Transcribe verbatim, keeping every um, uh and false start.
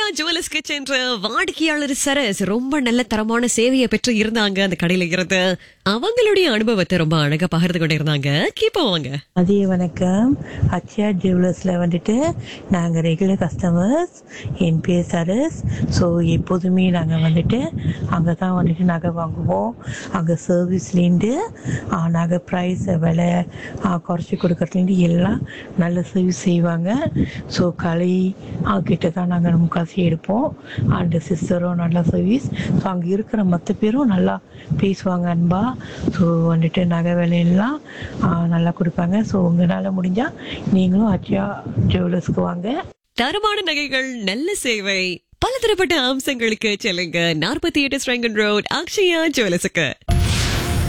அக்ஷயா ஜுவல்லர்ஸ்க்கு சென்ற வாடிக்கையாளர் சரஸ் ரொம்ப நல்ல தரமான சேவையை பெற்று இருந்தாங்க. அந்த கடையில இருந்து அவங்களுடைய அனுபவத்தை ரொம்ப அழகா பகிர்ந்து கொண்டு இருந்தாங்க. கேட்போங்க. மதிய வணக்கம். அக்ஷயா ஜுவல்லர்ஸ்ல வந்துட்டு நாங்க ரெகுலர் கஸ்டமர்ஸ். என் பேர் சரஸ். ஸோ எப்போதுமே நாங்கள் வந்துட்டு அங்கே தான் வந்துட்டு நகை வாங்குவோம். அங்கே சர்வீஸ்லேருந்து நகை ப்ரைஸ் விலை குறைச்சி கொடுக்கறதுலேருந்து எல்லாம் நல்ல சர்வீஸ் செய்வாங்க. ஸோ கலை கிட்ட தான் நாங்கள் முக்காசி எடுப்போம். அண்ட் சிஸ்டரும் நல்ல சர்வீஸ். ஸோ அங்கே இருக்கிற மற்ற பேரும் நல்லா பேசுவாங்க அன்பா. ஸோ வந்துட்டு நகை விலையெல்லாம் நல்லா கொடுப்பாங்க. ஸோ உங்களால் முடிஞ்சால் நீங்களும் அக்ஷயா ஜுவல்லர்ஸ்க்கு வாங்க. தரமான நகைகள், நல்ல சேவை, பலதரப்பட்ட அம்சங்களுக்கு செல்லுங்க. நாற்பத்தி எட்டு ஸ்ட்ரெங்கன் ரோட் அக்ஷயா ஜுவல்லர்ஸுக்கு.